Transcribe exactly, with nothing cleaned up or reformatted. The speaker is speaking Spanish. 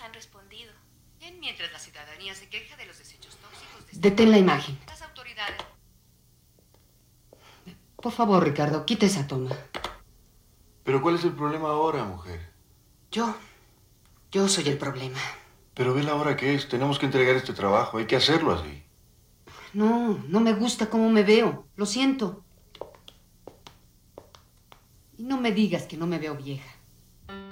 han respondido. Bien, mientras la ciudadanía se queja de los desechos tóxicos... De Detén la imagen. Las autoridades... Por favor, Ricardo, quita esa toma. ¿Pero cuál es el problema ahora, mujer? Yo, yo soy el problema. Pero ve la hora que es. Tenemos que entregar este trabajo. Hay que hacerlo así. No, no me gusta cómo me veo. Lo siento. Y no me digas que no me veo vieja.